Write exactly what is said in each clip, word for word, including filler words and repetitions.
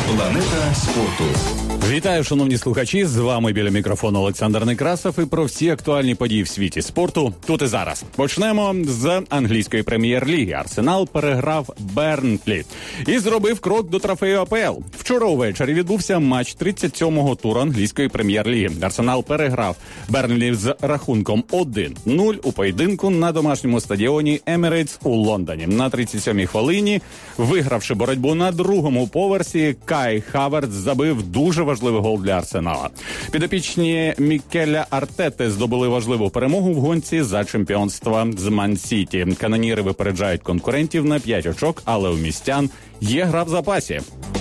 Планета спорту. Вітаю, шановні слухачі, з вами біля мікрофону Олександр Некрасов і про всі актуальні події в світі спорту тут і зараз. Почнемо з англійської прем'єр-ліги. Арсенал переграв Бернлі і зробив крок до трофею АПЛ. Вчора увечері відбувся матч тридцять сьомого туру англійської прем'єр-ліги. Арсенал переграв Бернлі з рахунком один нуль у поєдинку на домашньому стадіоні Емірейтс у Лондоні. На тридцять сьомій хвилині, вигравши боротьбу на другому поверсі, Кай Хаверц забив дуже важливий гол для Арсенала. Підопічні Мікеля Артети здобули важливу перемогу в гонці за чемпіонство з Ман-Сіті. Каноніри випереджають конкурентів на п'ять очок, але у містян є гра в запасі.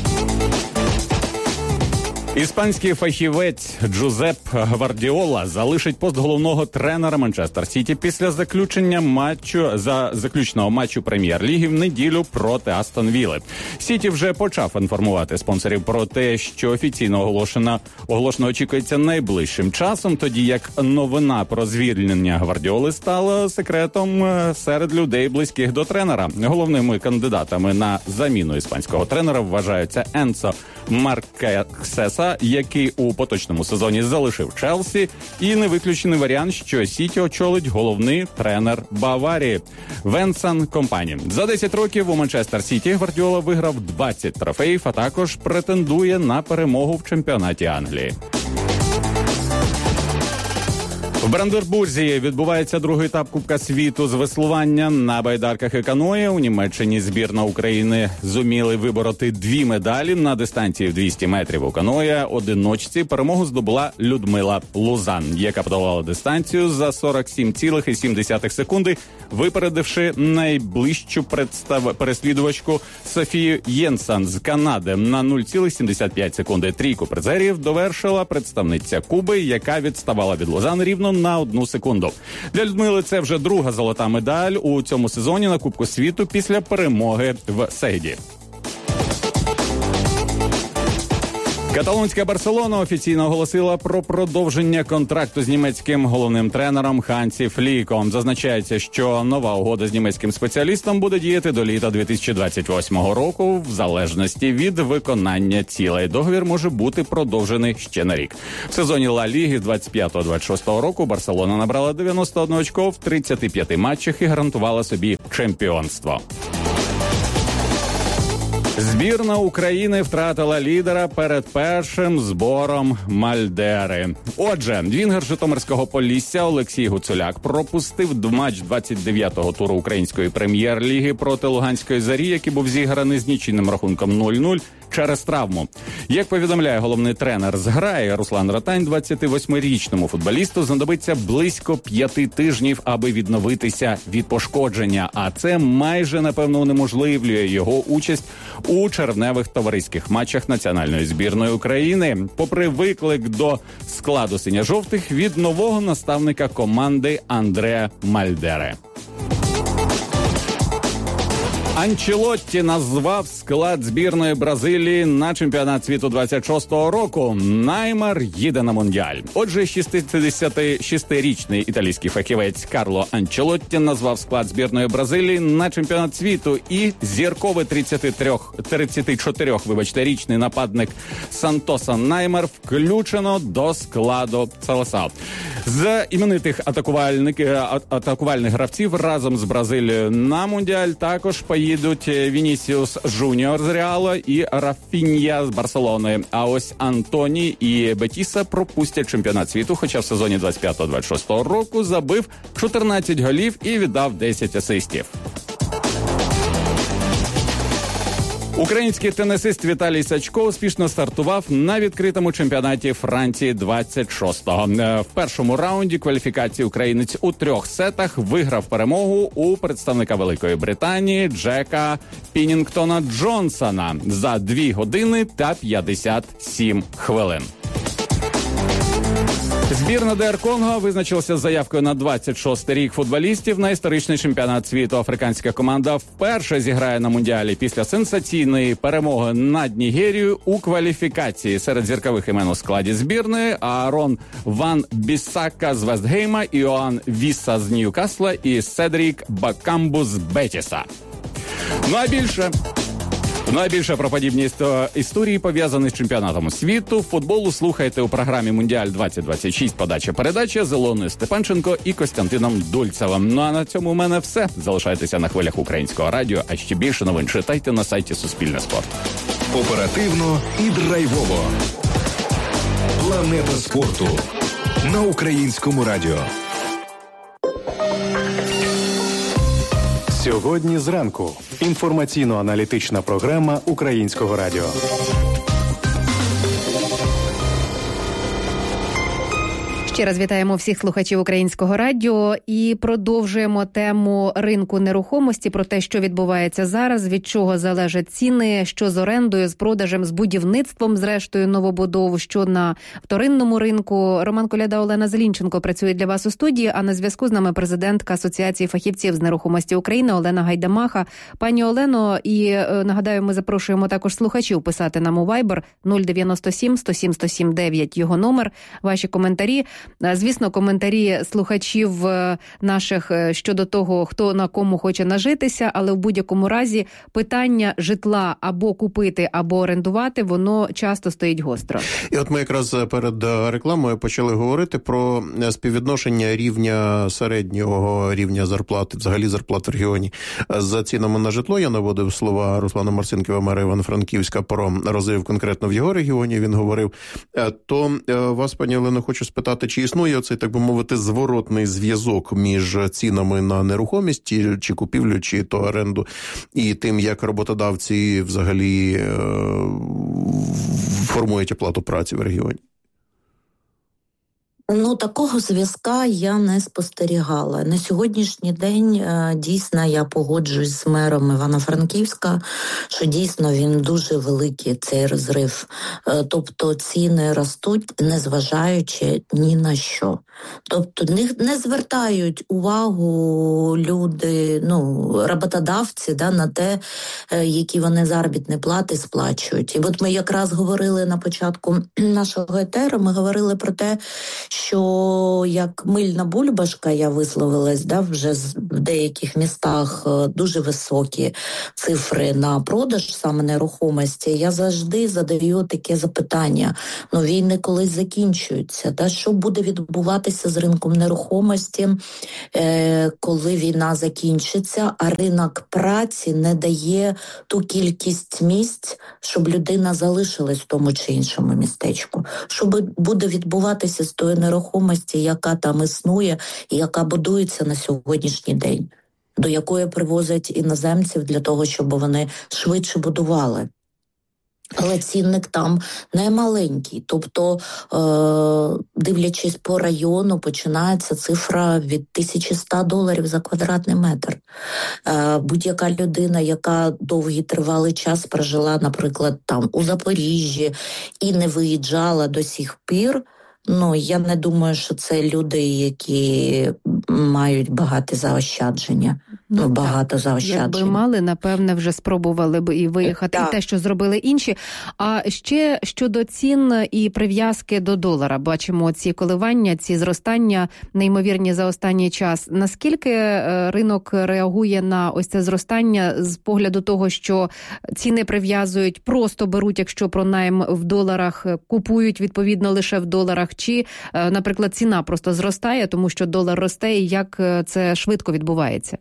Іспанський фахівець Джузеп Гвардіола залишить пост головного тренера Манчестер Сіті після заключення матчу за заключного матчу прем'єр-ліги в неділю проти Астон Вілли. Сіті вже почав інформувати спонсорів про те, що офіційно оголошено оголошено очікується найближчим часом, тоді як новина про звільнення Гвардіоли стала секретом серед людей, близьких до тренера. Головними кандидатами на заміну іспанського тренера вважаються Енцо Маркесеса, який у поточному сезоні залишив Челсі, і невиключений варіант, що Сіті очолить головний тренер Баварії Венсан Компані. За десять років у Манчестер Сіті Гвардіола виграв двадцять трофеїв, а також претендує на перемогу в чемпіонаті Англії. В Бранденбурзі відбувається другий етап Кубка світу з веслування на байдарках і каное. У Німеччині збірна України зуміли вибороти дві медалі на дистанції в двісті метрів у каное. Одиночці перемогу здобула Людмила Лузан, яка подолала дистанцію за сорок сім цілих сім десятих секунди, випередивши найближчу представ... переслідувачку Софію Єнсен з Канади на нуль цілих сімдесят п'ять секунди. Трійку призерів довершила представниця Куби, яка відставала від Лузан рівно на одну секунду. Для Людмили це вже друга золота медаль у цьому сезоні на Кубку світу після перемоги в Сейді. Каталонська Барселона офіційно оголосила про продовження контракту з німецьким головним тренером Хансі Фліком. Зазначається, що нова угода з німецьким спеціалістом буде діяти до літа дві тисячі двадцять восьмого року в залежності від виконання цілей. Договір може бути продовжений ще на рік. В сезоні Ла Ліги двадцять п'ятого двадцять шостого року Барселона набрала дев'яносто одне очко в тридцяти п'яти матчах і гарантувала собі чемпіонство. Збірна України втратила лідера перед першим збором Мальдери. Отже, вінгер Житомирського Полісся Олексій Гуцуляк пропустив матч двадцять дев'ятого туру української прем'єр-ліги проти Луганської Зорі, який був зіграний з нічийним рахунком нуль нуль через травму. Як повідомляє головний тренер зграї Руслан Ротань, двадцятивосьмирічному футболісту знадобиться близько п'яти тижнів, аби відновитися від пошкодження, а це майже, напевно, унеможливлює його участь у червневих товариських матчах національної збірної України. Попри виклик до складу синьо-жовтих від нового наставника команди Андреа Мальдери. Анчелотті назвав склад збірної Бразилії на чемпіонат світу двадцять шостого року. Неймар їде на Мундіаль. Отже, шістдесятишестирічний італійський фахівець Карло Анчелотті назвав склад збірної Бразилії на чемпіонат світу, і зірковий тридцятичотирьох, вибачте, річний нападник Сантоса Неймар включено до складу Селесао. З іменитих атакувальних гравців разом з Бразилією на Мундіаль також поїдуть Вінісіус Жуніор з Реала і Рафінья з Барселони. А ось Антоні і Бетіса пропустять чемпіонат світу, хоча в сезоні двадцять п'ятого двадцять шостого року забив чотирнадцять голів і віддав десять асистів. Український тенісист Віталій Сачко успішно стартував на відкритому чемпіонаті Франції двадцять шостого. В першому раунді кваліфікації українець у трьох сетах виграв перемогу у представника Великої Британії Джека Пінінгтона Джонсона за дві години та п'ятдесят сім хвилин. Збірна ДР Конго визначилася з заявкою на двадцять шостий рік футболістів на історичний чемпіонат світу. Африканська команда вперше зіграє на Мундіалі після сенсаційної перемоги над Нігерією у кваліфікації. Серед зіркових імен у складі збірної Аарон Ван Бісака з Вестгейма, Іоанн Віса з Ньюкасла і Седрік Бакамбу з Бетіса. Ну а більше... Найбільше про подібні історії, пов'язані з чемпіонатом світу футболу, слухайте у програмі «Мундіаль двадцять двадцять шість» подача передача з Ілоною Степанченко і Костянтином Дульцевим. Ну а на цьому у мене все. Залишайтеся на хвилях Українського радіо, а ще більше новин читайте на сайті Суспільне спорт. Оперативно і драйвово. Планета спорту на Українському радіо. Сьогодні зранку. Інформаційно-аналітична програма Українського радіо. Ще раз вітаємо всіх слухачів Українського радіо і продовжуємо тему ринку нерухомості, про те, що відбувається зараз, від чого залежать ціни, що з орендою, з продажем, з будівництвом, зрештою, новобудов, що на вторинному ринку. Роман Коляда, Олена Зелінченко працює для вас у студії, а на зв'язку з нами президентка Асоціації фахівців з нерухомості України Олена Гайдамаха. Пані Олено, і нагадаю, ми запрошуємо також слухачів писати нам у Viber нуль дев'яносто сім сто сім сто сім дев'ять, його номер, ваші коментарі. Звісно, коментарі слухачів наших щодо того, хто на кому хоче нажитися, але в будь-якому разі питання житла або купити, або орендувати, воно часто стоїть гостро. І от ми якраз перед рекламою почали говорити про співвідношення рівня середнього рівня зарплати, взагалі зарплат в регіоні, за цінами на житло. Я наводив слова Руслана Марцинківа, мера Івано-Франківська, про розрив конкретно в його регіоні, він говорив. То вас, пані Олено, хочу спитати, чи існує оцей, так би мовити, зворотний зв'язок між цінами на нерухомість, чи купівлю, чи то оренду, і тим, як роботодавці взагалі е- формують оплату праці в регіоні? Ну, такого зв'язка я не спостерігала. На сьогоднішній день дійсно я погоджуюсь з мером Івано-Франківська, що дійсно він дуже великий, цей розрив. Тобто ціни ростуть, незважаючи ні на що. Тобто не, не звертають увагу люди, ну, роботодавці, да, на те, які вони заробітні плати сплачують. І от ми якраз говорили на початку нашого етеру, ми говорили про те, що як мильна бульбашка, я висловилась, да, вже в деяких містах дуже високі цифри на продаж саме нерухомості. Я завжди задаю таке запитання. Ну, війни колись закінчуються. Да? Що буде відбуватися з ринком нерухомості, е, коли війна закінчиться, а ринок праці не дає ту кількість місць, щоб людина залишилась в тому чи іншому містечку? Що буде відбуватися з тою нерухомості, яка там існує і яка будується на сьогоднішній день, до якої привозять іноземців для того, щоб вони швидше будували. Але цінник там не маленький. Тобто, е- дивлячись по району, починається цифра від тисячі сто доларів за квадратний метр. Е- будь-яка людина, яка довгий тривалий час прожила, наприклад, там у Запоріжжі і не виїжджала до сих пір, ну, я не думаю, що це люди, які мають багаті заощадження. Ну, багато заощаджень. Якби мали, напевне, вже спробували б і виїхати, так. І те, що зробили інші. А ще щодо цін і прив'язки до долара. Бачимо ці коливання, ці зростання неймовірні за останній час. Наскільки ринок реагує на ось це зростання з погляду того, що ціни прив'язують, просто беруть, якщо про найм в доларах, купують відповідно лише в доларах, чи, наприклад, ціна просто зростає, тому що долар росте, і як це швидко відбувається?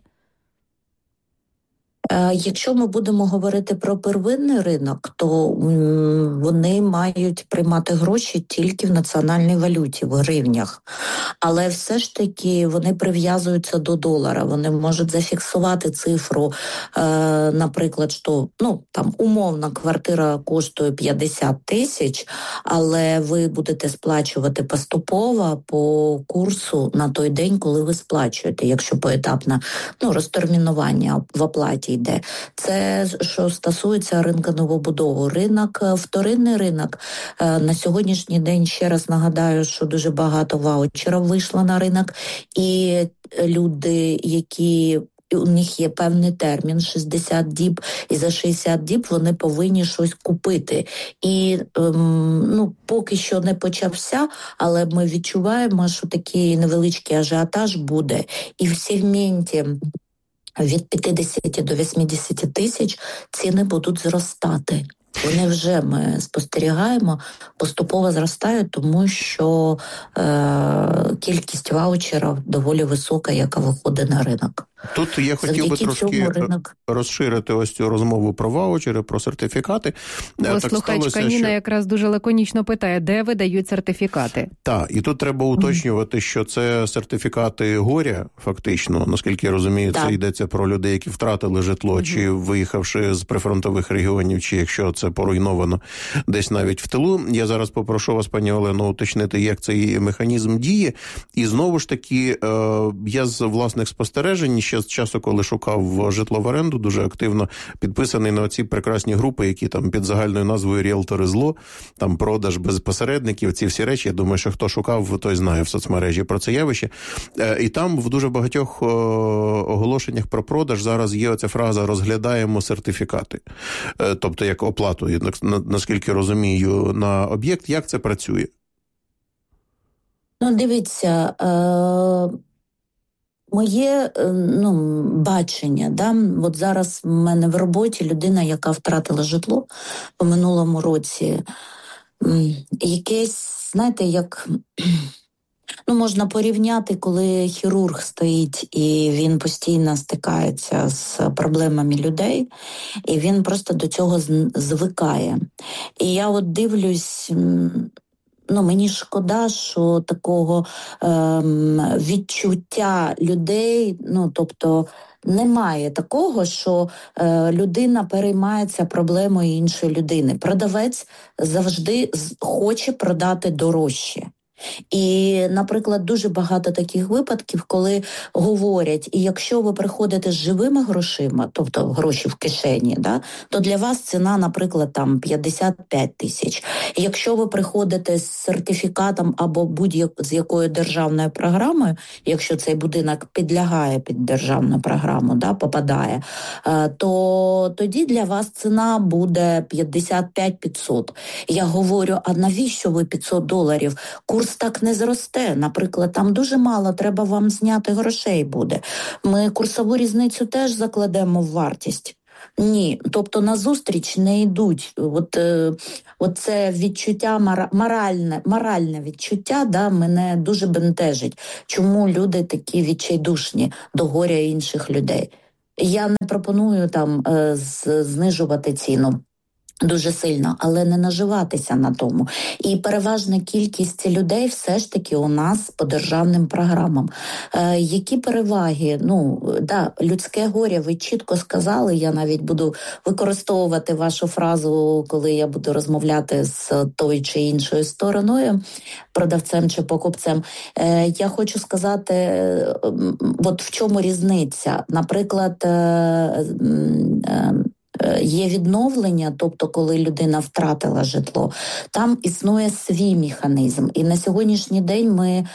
Якщо ми будемо говорити про первинний ринок, то вони мають приймати гроші тільки в національній валюті, в гривнях. Але все ж таки вони прив'язуються до долара. Вони можуть зафіксувати цифру, наприклад, що, ну, там, умовна квартира коштує п'ятдесят тисяч, але ви будете сплачувати поступово по курсу на той день, коли ви сплачуєте, якщо поетапне, ну, розтермінування в оплаті йде. Це, що стосується ринку новобудови. Ринок, вторинний ринок, на сьогоднішній день, ще раз нагадаю, що дуже багато ваучерів вийшло на ринок, і люди, які у них є певний термін, шістдесят діб, і за шістдесят діб вони повинні щось купити. І ем, ну, поки що не почався, але ми відчуваємо, що такий невеличкий ажіотаж буде. І в сегменті від п'ятдесят до вісімдесят тисяч ціни будуть зростати. Вони вже, ми спостерігаємо, поступово зростають, тому що е, кількість ваучерів доволі висока, яка виходить на ринок. Тут я хотів би трошки ринок... розширити ось цю розмову про ваучери, про сертифікати. Бо слухачка Ніна що... якраз дуже лаконічно питає, де видають сертифікати. Так, і тут треба уточнювати, що це сертифікати горя, фактично, наскільки я розумію, так. Це йдеться про людей, які втратили житло, угу. Чи виїхавши з прифронтових регіонів, чи якщо це поруйновано десь навіть в тилу. Я зараз попрошу вас, пані Олено, уточнити, як цей механізм діє. І знову ж таки, я з власних спостережень, ще з часу, коли шукав житло в оренду, дуже активно підписаний на ці прекрасні групи, які там під загальною назвою «Ріелтори зло», там продаж без посередників, ці всі речі. Я думаю, що хто шукав, той знає в соцмережі про це явище. І там в дуже багатьох оголошеннях про продаж зараз є оця фраза «розглядаємо сертифікати». Тобто як оплату, наскільки розумію, на об'єкт. Як це працює? Ну, дивіться, е- моє ну, бачення, да? От зараз в мене в роботі людина, яка втратила житло по минулому році, якесь, знаєте, як... Ну, можна порівняти, коли хірург стоїть і він постійно стикається з проблемами людей, і він просто до цього звикає. І я от дивлюсь, ну, мені шкода, що такого ем, відчуття людей, ну, тобто, немає такого, що е, людина переймається проблемою іншої людини. Продавець завжди хоче продати дорожче. І, наприклад, дуже багато таких випадків, коли говорять, і якщо ви приходите з живими грошима, тобто гроші в кишені, да, то для вас ціна, наприклад, там п'ятдесят п'ять тисяч. І якщо ви приходите з сертифікатом або будь-з якою державною програмою, якщо цей будинок підлягає під державну програму, да, попадає, то тоді для вас ціна буде п'ятдесят п'ять п'ятсот. Я говорю, а навіщо ви п'ятсот доларів? Курс так не зросте. Наприклад, там дуже мало, треба вам зняти грошей буде. Ми курсову різницю теж закладемо в вартість. Ні, тобто назустріч не йдуть. От, е, от це відчуття, моральне, моральне відчуття, да, мене дуже бентежить. Чому люди такі відчайдушні до горя інших людей? Я не пропоную там е, знижувати ціну дуже сильно, але не наживатися на тому. І переважна кількість людей все ж таки у нас по державним програмам. Е, які переваги? Ну, да, людське горе, ви чітко сказали, я навіть буду використовувати вашу фразу, коли я буду розмовляти з тою чи іншою стороною, продавцем чи покупцем. Е, я хочу сказати, е, от в чому різниця. Наприклад, е, е, є відновлення, тобто коли людина втратила житло, там існує свій механізм. І на сьогоднішній день ми е,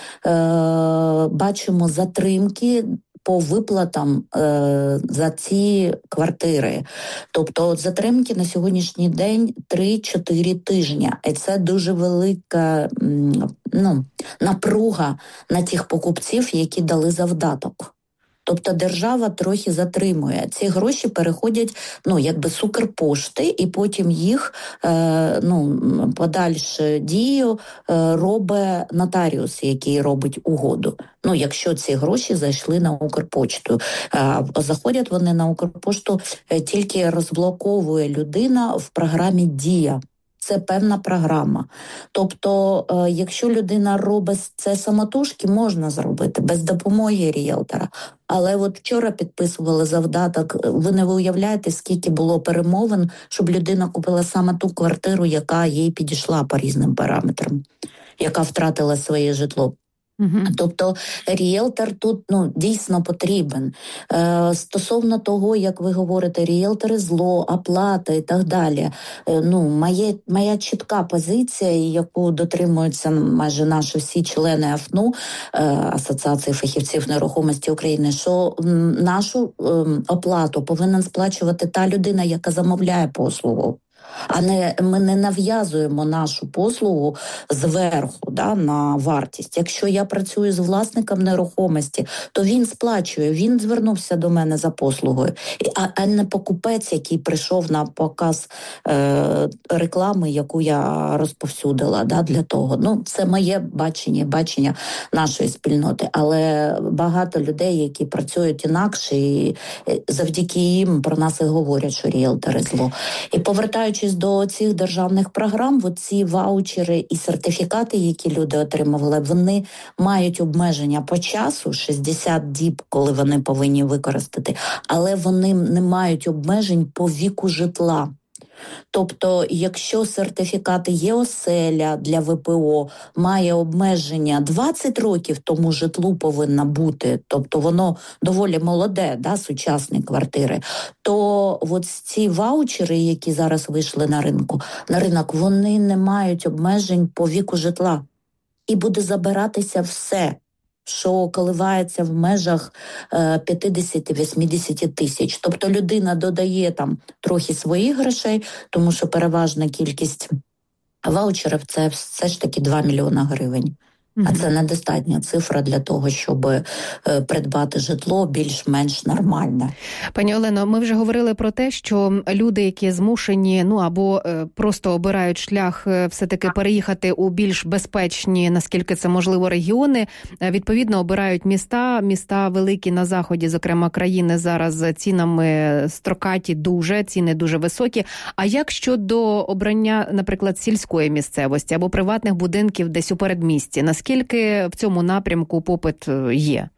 бачимо затримки по виплатам е, за ці квартири. Тобто от затримки на сьогоднішній день три-чотири тижні. І це дуже велика ну, напруга на тих покупців, які дали завдаток. Тобто держава трохи затримує. Ці гроші переходять, ну, якби з Укрпошти, і потім їх, е, ну, подальше дію е, робить нотаріус, який робить угоду. Ну, якщо ці гроші зайшли на Укрпочту. Е, заходять вони на Укрпошту, е, тільки розблоковує людина в програмі «Дія». Це певна програма. Тобто, е, якщо людина робить це самотужки, можна зробити без допомоги ріелтора. Але от вчора підписували завдаток, ви не уявляєте, скільки було перемовин, щоб людина купила саме ту квартиру, яка їй підійшла по різним параметрам, яка втратила своє житло. Угу. Тобто ріелтор тут ну, дійсно потрібен. Е, стосовно того, як ви говорите, ріелтори зло, оплата і так далі. Е, ну, моє, моя чітка позиція, яку дотримуються майже наші всі члени АФНУ, е, Асоціації фахівців нерухомості України, що м, нашу е, оплату повинна сплачувати та людина, яка замовляє послугу. А не ми не нав'язуємо нашу послугу зверху, да, на вартість. Якщо я працюю з власником нерухомості, то він сплачує, він звернувся до мене за послугою, а, а не покупець, який прийшов на показ е, реклами, яку я розповсюдила, да, для того. Ну, це моє бачення, бачення нашої спільноти, але багато людей, які працюють інакше, і завдяки їм про нас і говорять, що ріелтори зло. І повертаючись до цих державних програм, оці ваучери і сертифікати, які люди отримували, вони мають обмеження по часу, шістдесят діб, коли вони повинні використати, але вони не мають обмежень по віку житла. Тобто, якщо сертифікати є оселя для В П О, має обмеження двадцять років, тому житлу повинна бути, тобто воно доволі молоде, да, сучасні квартири, то от ці ваучери, які зараз вийшли на ринку, на ринок, вони не мають обмежень по віку житла. І буде забиратися все, що коливається в межах е, п'ятдесят-вісімдесят тисяч. Тобто людина додає там трохи своїх грошей, тому що переважна кількість ваучерів – це все ж таки два мільйони гривень. А це недостатня цифра для того, щоб е, придбати житло більш-менш нормальне. Пані Олено, ми вже говорили про те, що люди, які змушені, ну або е, просто обирають шлях е, все-таки переїхати у більш безпечні, наскільки це можливо, регіони, е, відповідно обирають міста, міста великі на заході, зокрема країни зараз цінами строкаті дуже, ціни дуже високі. А як щодо обрання, наприклад, сільської місцевості або приватних будинків десь у передмісті? Наскільки в цьому напрямку попит є?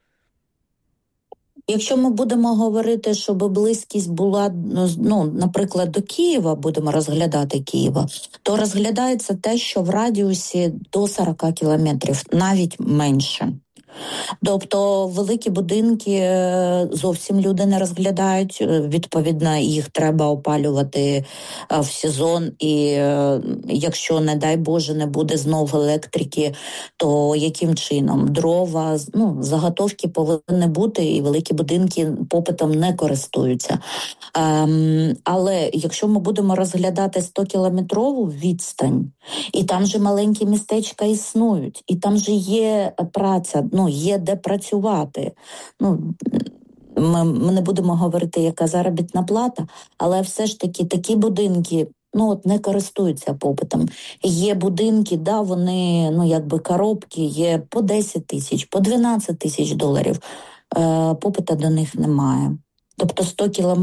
Якщо ми будемо говорити, щоб близькість була, ну, наприклад, до Києва, будемо розглядати Києва, то розглядається те, що в радіусі до сорок кілометрів, навіть менше. Тобто великі будинки зовсім люди не розглядають, відповідно, їх треба опалювати в сезон, і якщо, не дай Боже, не буде знову електрики, то яким чином? Дрова, ну, заготовки повинні бути, і великі будинки попитом не користуються. Ем, але якщо ми будемо розглядати сто-кілометрову відстань, і там же маленькі містечка існують, і там же є праця, ну, є де працювати. Ну, ми, ми не будемо говорити, яка заробітна плата, але все ж таки такі будинки, ну, от не користуються попитом. Є будинки, да, вони, ну, якби коробки, є по десять тисяч, по дванадцять тисяч доларів. Е, попита до них немає. Тобто сто кілометрів